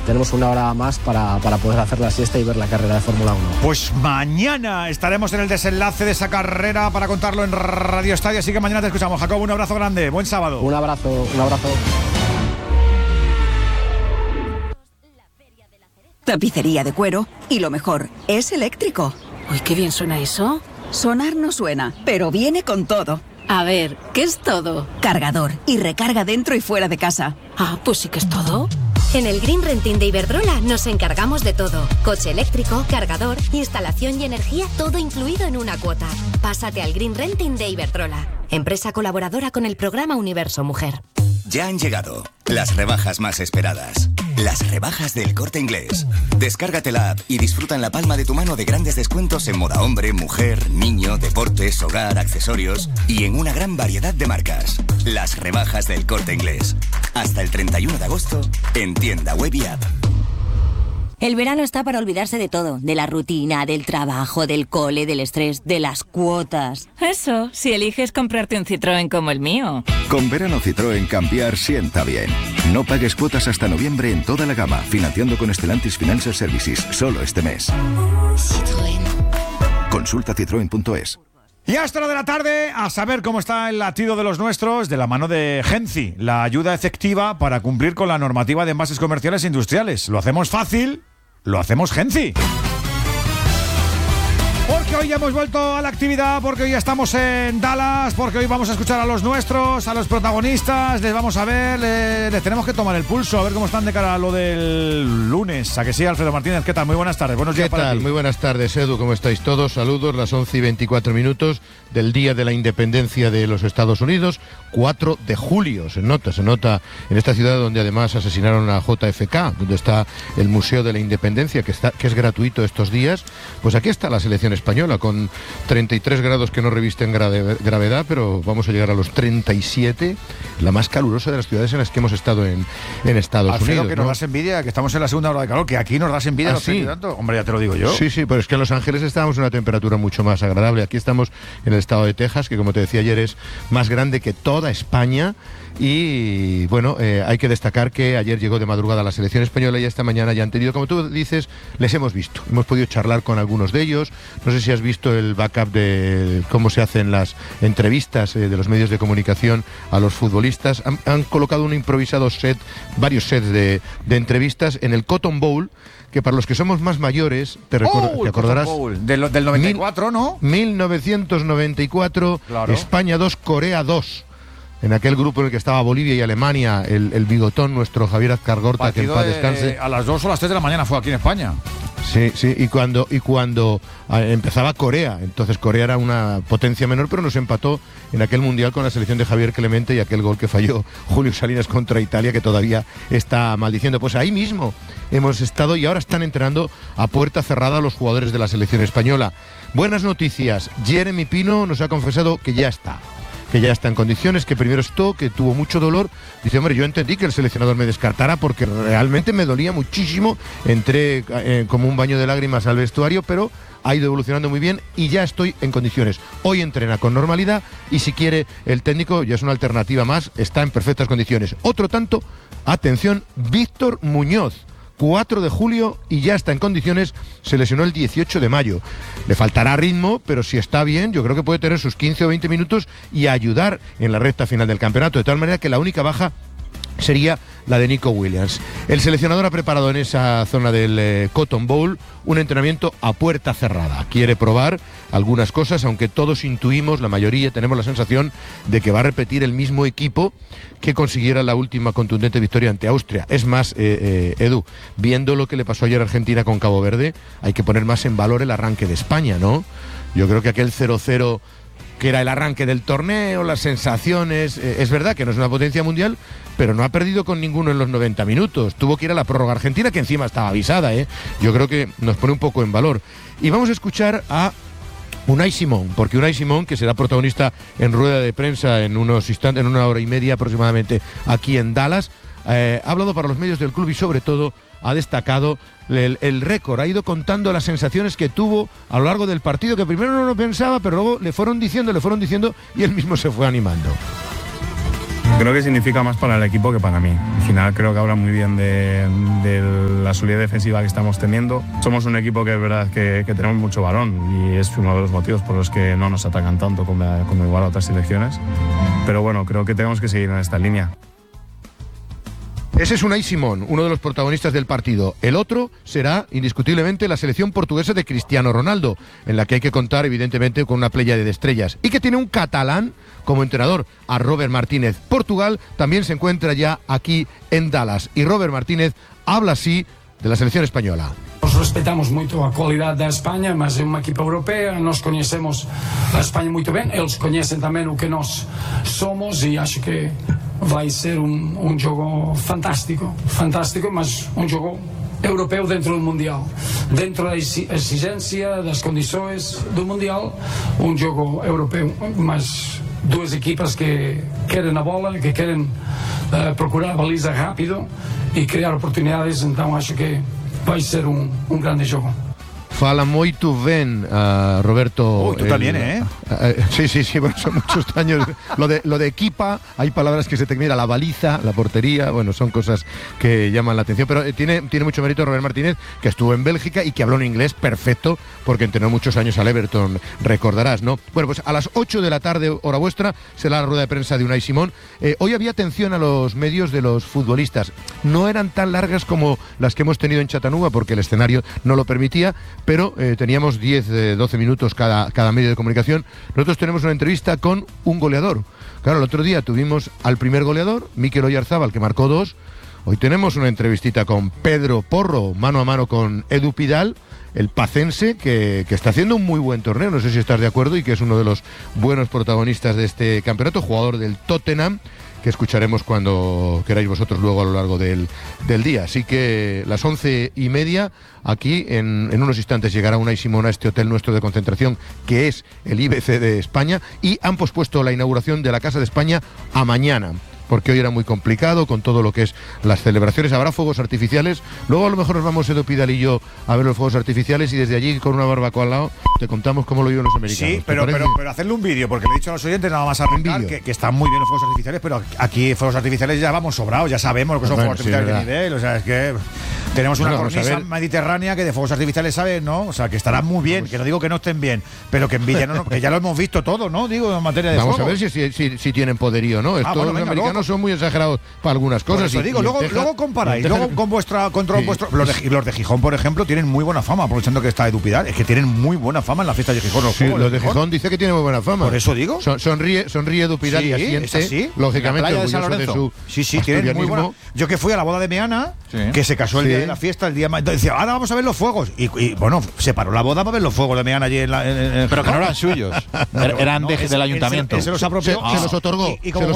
tenemos una hora más para poder hacer la siesta y ver la carrera de Fórmula 1. Pues mañana estaremos en el desenlace de esa carrera para contarlo en Radio Estadio, así que mañana te escuchamos. Jacobo, un abrazo grande, buen sábado. Un abrazo. Tapicería de cuero y lo mejor, es eléctrico. Uy, qué bien suena eso. Sonar no suena, pero viene con todo. A ver, ¿qué es todo? Cargador y recarga dentro y fuera de casa. Ah, pues sí que es todo. En el Green Renting de Iberdrola nos encargamos de todo. Coche eléctrico, cargador, instalación y energía, todo incluido en una cuota. Pásate al Green Renting de Iberdrola, empresa colaboradora con el programa Universo Mujer. Ya han llegado las rebajas más esperadas. Las rebajas del Corte Inglés. Descárgate la app y disfruta en la palma de tu mano de grandes descuentos en moda hombre, mujer, niño, deportes, hogar, accesorios y en una gran variedad de marcas. Las rebajas del Corte Inglés. Hasta el 31 de agosto en tienda web y app. El verano está para olvidarse de todo, de la rutina, del trabajo, del cole, del estrés, de las cuotas. Eso, si eliges comprarte un Citroën como el mío. Con verano Citroën cambiar sienta bien. No pagues cuotas hasta noviembre en toda la gama, financiando con Stellantis Financial Services, solo este mes. Citroën. Consulta citroen.es. Y a esta hora de la tarde, a saber cómo está el latido de los nuestros de la mano de Genci, la ayuda efectiva para cumplir con la normativa de envases comerciales e industriales. Lo hacemos fácil, lo hacemos Genci. Porque hoy ya hemos vuelto a la actividad, porque hoy ya estamos en Dallas, porque hoy vamos a escuchar a los nuestros, a los protagonistas, les vamos a ver, les tenemos que tomar el pulso, a ver cómo están de cara a lo del lunes. ¿A que sí, Alfredo Martínez? ¿Qué tal? Muy buenas tardes. Buenos días para ti. Muy buenas tardes, Edu. ¿Cómo estáis todos? Saludos, las 11:24 del Día de la Independencia de los Estados Unidos, 4 de julio. Se nota en esta ciudad donde además asesinaron a JFK, donde está el Museo de la Independencia, que es gratuito estos días. Pues aquí está la selección española, con 33 grados que no revisten gravedad, pero vamos a llegar a los 37, la más calurosa de las ciudades en las que hemos estado en Estados Alfredo, Unidos. que nos das envidia, que estamos en la segunda hora de calor, que aquí nos das envidia. ¿Ah, sí? Tanto. Hombre, ya te lo digo yo. Sí, pero es que en Los Ángeles estábamos en una temperatura mucho más agradable. Aquí estamos en el estado de Texas, que como te decía ayer es más grande que toda España. Y bueno, hay que destacar que ayer llegó de madrugada la selección española y esta mañana ya han tenido, como tú dices, les hemos visto. Hemos podido charlar con algunos de ellos. No sé si has visto el backup de cómo se hacen las entrevistas de los medios de comunicación a los futbolistas. Han colocado un improvisado set, varios sets de entrevistas en el Cotton Bowl, que para los que somos más mayores, te acordarás... Del 94, ¿no? 1994, claro. España 2, Corea 2. En aquel grupo en el que estaba Bolivia y Alemania, el bigotón, nuestro Javier Azcargorta, que en paz descanse. A las 2 o las 3 de la mañana fue aquí en España. Sí, y cuando empezaba Corea, entonces Corea era una potencia menor, pero nos empató en aquel mundial con la selección de Javier Clemente y aquel gol que falló Julio Salinas contra Italia, que todavía está maldiciendo. Pues ahí mismo hemos estado y ahora están entrenando a puerta cerrada los jugadores de la selección española. Buenas noticias, Jeremy Pino nos ha confesado que ya está en condiciones, que primero estuvo, que tuvo mucho dolor. Dice, hombre, yo entendí que el seleccionador me descartara porque realmente me dolía muchísimo. Entré como un baño de lágrimas al vestuario, pero ha ido evolucionando muy bien y ya estoy en condiciones. Hoy entrena con normalidad y si quiere el técnico, ya es una alternativa más, está en perfectas condiciones. Otro tanto, atención, Víctor Muñoz. 4 de julio y ya está en condiciones, se lesionó el 18 de mayo. Le faltará ritmo, pero si está bien, yo creo que puede tener sus 15 o 20 minutos y ayudar en la recta final del campeonato, de tal manera que la única baja sería la de Nico Williams. El seleccionador ha preparado en esa zona del Cotton Bowl un entrenamiento a puerta cerrada. Quiere probar algunas cosas, aunque todos intuimos, la mayoría tenemos la sensación de que va a repetir el mismo equipo que consiguiera la última contundente victoria ante Austria. Es más, Edu, viendo lo que le pasó ayer a Argentina con Cabo Verde, hay que poner más en valor el arranque de España, ¿no? Yo creo que aquel 0-0 que era el arranque del torneo, las sensaciones, es verdad que no es una potencia mundial, pero no ha perdido con ninguno en los 90 minutos. Tuvo que ir a la prórroga argentina, que encima estaba avisada, ¿eh? Yo creo que nos pone un poco en valor. Y vamos a escuchar a Unai Simón, porque Unai Simón, que será protagonista en rueda de prensa en unos instantes, en una hora y media aproximadamente aquí en Dallas, ha hablado para los medios del club y sobre todo ha destacado el récord, ha ido contando las sensaciones que tuvo a lo largo del partido, que primero no lo pensaba, pero luego le fueron diciendo y él mismo se fue animando. Creo que significa más para el equipo que para mí. Al final creo que habla muy bien de la solidez defensiva que estamos teniendo. Somos un equipo que es verdad que tenemos mucho balón y es uno de los motivos por los que no nos atacan tanto como igual a otras selecciones. Pero bueno, creo que tenemos que seguir en esta línea. Ese es Unai Simón, uno de los protagonistas del partido. El otro será, indiscutiblemente, la selección portuguesa de Cristiano Ronaldo, en la que hay que contar, evidentemente, con una pléyade de estrellas. Y que tiene un catalán como entrenador, a Robert Martínez. Portugal también se encuentra ya aquí en Dallas. Y Robert Martínez habla así de la selección española. Nós respeitamos muito a qualidade da Espanha, mas é uma equipa europeia, nós conhecemos a Espanha muito bem, eles conhecem também o que nós somos e acho que vai ser jogo fantástico, mas jogo europeu dentro do Mundial. Dentro da exigência, das condições do Mundial, jogo europeu, mas duas equipas que querem a bola, que querem procurar a baliza rápido e criar oportunidades, então acho que vai ser grande jogo. Fala muito ben, Roberto. Tú también, ¿eh? Sí, bueno, son muchos años. Lo de equipa, hay palabras que se te mira, la baliza, la portería, bueno, son cosas que llaman la atención, pero tiene mucho mérito Robert Martínez, que estuvo en Bélgica y que habló en inglés perfecto, porque entrenó muchos años al Everton, recordarás, ¿no? Bueno, pues a las 8 de la tarde, hora vuestra, será la rueda de prensa de Unai Simón. Hoy había atención a los medios de los futbolistas. No eran tan largas como las que hemos tenido en Chattanooga, porque el escenario no lo permitía, pero teníamos 10-12 minutos cada medio de comunicación. Nosotros tenemos una entrevista con un goleador. Claro, el otro día tuvimos al primer goleador, Mikel Oyarzabal, que marcó 2. Hoy tenemos una entrevistita con Pedro Porro, mano a mano con Edu Pidal, el pacense, que está haciendo un muy buen torneo, no sé si estás de acuerdo, y que es uno de los buenos protagonistas de este campeonato, jugador del Tottenham, que escucharemos cuando queráis vosotros luego a lo largo del día. Así que las 11:30, aquí en unos instantes llegará Unai Simón a este hotel nuestro de concentración, que es el IBC de España, y han pospuesto la inauguración de la Casa de España a mañana, porque hoy era muy complicado con todo lo que es las celebraciones. Habrá fuegos artificiales, luego a lo mejor nos vamos Edu Pidal y yo a ver los fuegos artificiales, y desde allí con una barbacoa al lado te contamos cómo lo viven los americanos. Sí, pero hacerle un vídeo, porque le he dicho a los oyentes nada más arrancar que están muy bien los fuegos artificiales, pero aquí fuegos artificiales ya vamos sobrados, ya sabemos lo que son fuegos artificiales de nivel, o sea, es que tenemos una cornisa mediterránea que de fuegos artificiales sabe, ¿no? O sea, que estarán muy bien, que no digo que no estén bien, pero que en Villa no, que ya lo hemos visto todo, ¿no? Digo, en materia de vamos fuego. A ver si tienen poderío, ¿no? Estos los americanos son muy exagerados para algunas cosas. Por eso digo, luego comparáis, luego con vuestro los de Gijón, por ejemplo, tienen muy buena fama, aprovechando que está Edu Pidal, es que tienen muy buena fama en la fiesta de Gijón. Los de Gijón dice que tienen muy buena fama. Por eso digo. Sonríe Edu Pidal y asiente, lógicamente orgulloso de su tienen muy buena. Yo que fui a la boda de Meana, que se casó el día de la fiesta, el día más, decía, ahora vamos a ver los fuegos, y bueno, se paró la boda para ver los fuegos de Meana allí en pero que no eran suyos, eran del ayuntamiento. Él se los apropió, se los otorgó,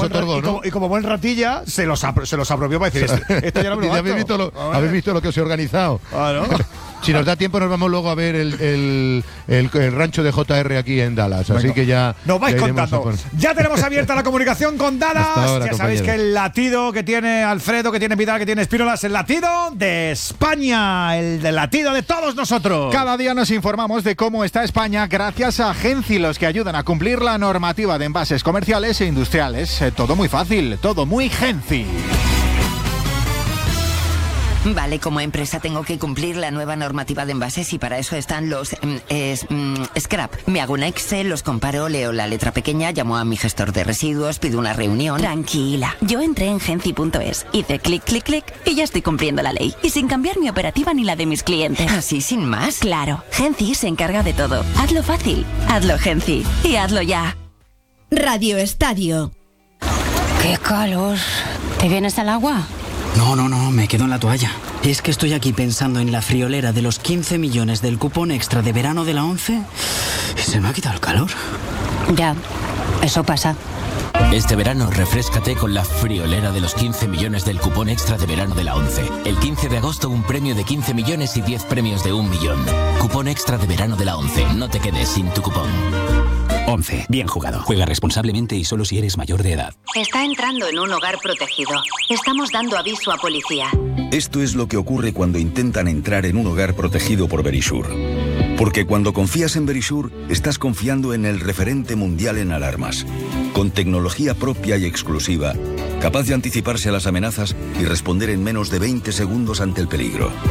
y como buen ratilla se los apropió para decir, esto ya no me lo ¿Habéis visto lo que os he organizado? ¿No? Si nos da tiempo nos vamos luego a ver el rancho de JR aquí en Dallas. Venga. Así que ya nos vais contando. Ya tenemos abierta la comunicación con Dallas. Ahora, ya sabéis que el latido que tiene Alfredo, que tiene Vidal, que tiene Espínola, es el latido de España, el latido de todos nosotros. Cada día nos informamos de cómo está España gracias a Genci, los que ayudan a cumplir la normativa de envases comerciales e industriales. Todo muy fácil, todo muy Genci. Vale, como empresa tengo que cumplir la nueva normativa de envases y para eso están los scrap. Me hago un Excel, los comparo, leo la letra pequeña, llamo a mi gestor de residuos, pido una reunión. Tranquila, yo entré en Genci.es, hice clic, clic, clic y ya estoy cumpliendo la ley. Y sin cambiar mi operativa ni la de mis clientes. ¿Así sin más? Claro, Genci se encarga de todo. Hazlo fácil, hazlo Genci y hazlo ya. Radio Estadio. ¡Qué calor! ¿Te vienes al agua? No, me quedo en la toalla. Es que estoy aquí pensando en la friolera de los 15 millones del cupón extra de verano de la 11 y se me ha quitado el calor. Ya, eso pasa. Este verano refréscate con la friolera de los 15 millones del cupón extra de verano de la 11. El 15 de agosto un premio de 15 millones y 10 premios de 1 millón. Cupón extra de verano de la 11. No te quedes sin tu cupón. 11. Bien jugado. Juega responsablemente y solo si eres mayor de edad. Está entrando en un hogar protegido. Estamos dando aviso a policía. Esto es lo que ocurre cuando intentan entrar en un hogar protegido por Verisure. Porque cuando confías en Verisure, estás confiando en el referente mundial en alarmas. con tecnología propia y exclusiva, capaz de anticiparse a las amenazas y responder en menos de 20 segundos ante el peligro.